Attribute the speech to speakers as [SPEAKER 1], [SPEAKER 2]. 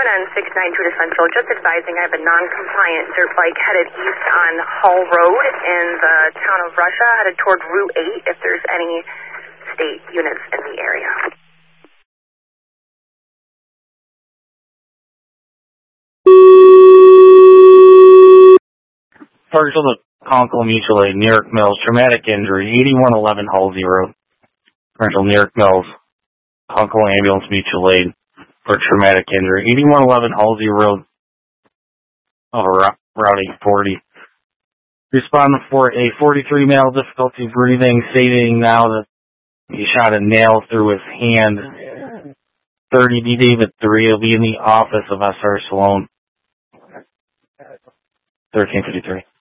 [SPEAKER 1] on 692 to Central. Just advising I have a non-compliant dirt bike headed east on Hull Road in the town of Russia, headed toward Route 8 if there's any state units in the area.
[SPEAKER 2] Partial to Conkle Mutual Aid, New York Mills, traumatic injury, 8111 Halsey Road. Partial New York Mills, Conkle Ambulance Mutual Aid for traumatic injury, 8111 Halsey Road, Route 840. Respondent for a 43 male, difficulty breathing, stating now that he shot a nail through his hand. 30D David 3 will be in the office of SR Sloan. 1353.